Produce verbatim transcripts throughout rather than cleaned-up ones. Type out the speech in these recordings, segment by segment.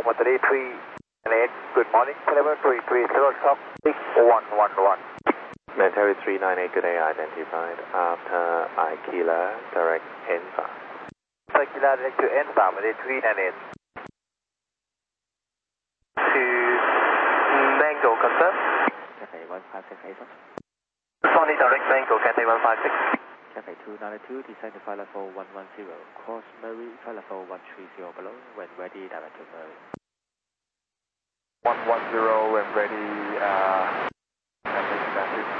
Lima three three and eight, good morning, Clever three three zero, stock six one one one. Military three nine eight, good day, identified after Aquila, direct N five. Aquila, direct to N five, Military three nine eight. To Mango, confirm. Cathay one five six eight. Sony, direct Mango, Cathay one five six. Cathay two nine two, descend to flight level one one zero, cross Murray, flight level one three zero below, when ready, direct to Murray. one one zero, when ready, uh, Cathay two nine two.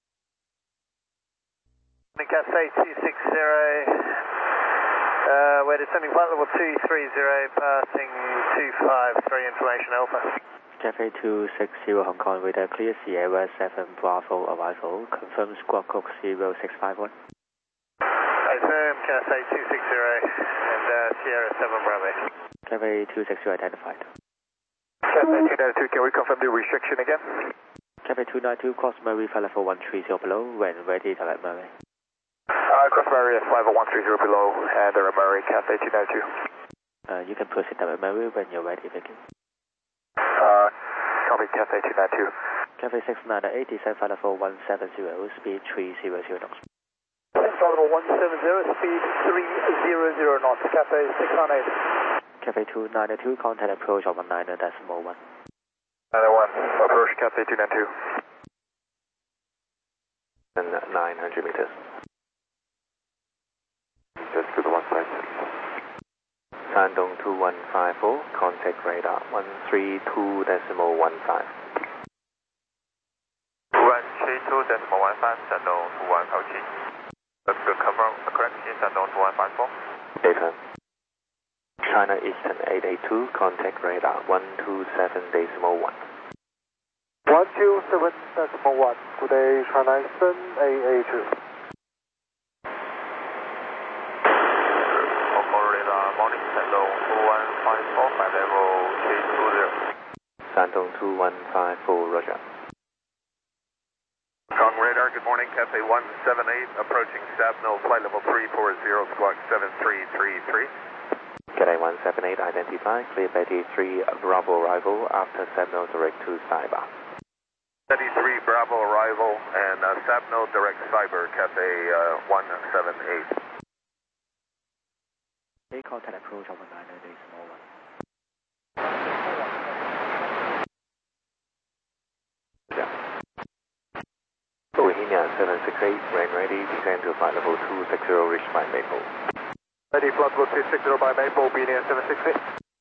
Cathay two six zero, uh, we're descending flight level two three zero, passing two five three, information Alpha. Cathay two six zero, Hong Kong, radar clear, Sierra seven Bravo arrival, confirm squawk code zero six five one. Confirm, Cathay two six zero and uh, Sierra seven Bravo. Cathay two six zero identified. Cathay two nine two, can we confirm the restriction again? Cathay two nine two, cross Murray, flight level one three zero below, when ready, direct Murray. Uh, cross Murray at flight level one three zero below, and direct Murray, Cathay two nine two. Uh, you can proceed direct Murray when you're ready, thank you. Uh, copy, Cathay two nine two. Cathay six nine eight, descend flight level one seven zero, speed three hundred knots. Flight level one seven zero, speed three hundred knots, Cathay six nine eight. Cathay two nine two, contact approach on one nine decimal one. nine one, approach Cathay two nine two. And nine hundred meters. Just to the one five six. Shandong two one five four, contact radar one three two decimal one five. one three two decimal one five, Shandong two one five four. That's the cover, correct, Shandong two one five four. Data. China Eastern eight eight two, contact radar one two seven decimal one. one two seven decimal one, good day, China Eastern eight eight two. Morning, Shandong two one five four, flight level three two zero. Shandong two one five four, roger. Kong radar, good morning, Cathay one seven eight, approaching Sabno, flight level three four zero, squawk seven three three three. Cathay one seven eight, identified, clear Betty three Bravo arrival after Sabno direct to Cyber. Betty three Bravo arrival and uh, Sabno direct Cyber, Cathay uh, one seven eight. They contact approach on one nine decimal one. Yeah. Bohemia seven six eight, rain ready, descend to flight level two six zero, reach by Maple. Ready, flight level two six zero by Maple, Bohemia seven six eight.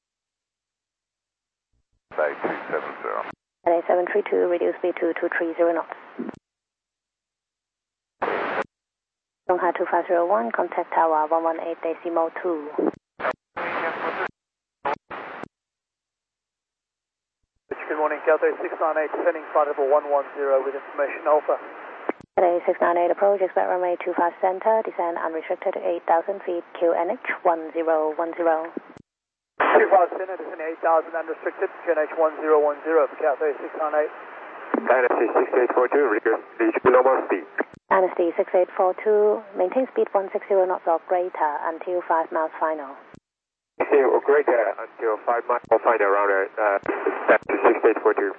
Flight two seven zero. Cathay seven three two, reduce speed to two three zero knots. Shanghai two five zero one, contact tower one one eight decimal two. Good morning, Cathay six nine eight, sending flight level one one zero with information Alpha. Cathay six nine eight, approach, expect runway two five center, descend unrestricted eight thousand feet, Q N H one zero one zero. two five center, descending eight thousand unrestricted, Q N H one zero one zero for Cathay six nine eight. Dynasty six eight four two, reach below normal speed. Dynasty six eight four two, maintain speed one sixty knots or greater until five miles final. Or greater until five miles or final around uh, Dynasty six eight four two.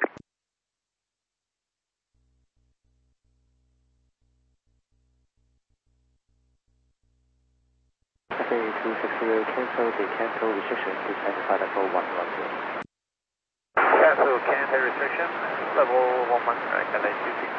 Cathay two six zero, cancel the cancel restriction, descend flight level one one zero. Cancel, cancel restriction, level one one, Cathay two six